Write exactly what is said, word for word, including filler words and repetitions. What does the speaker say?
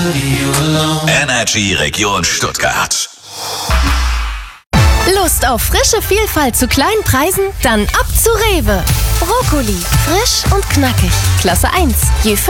Energy Region Stuttgart. Lust auf frische Vielfalt zu kleinen Preisen? Dann ab zu Rewe. Brokkoli, frisch und knackig. Klasse eins. Je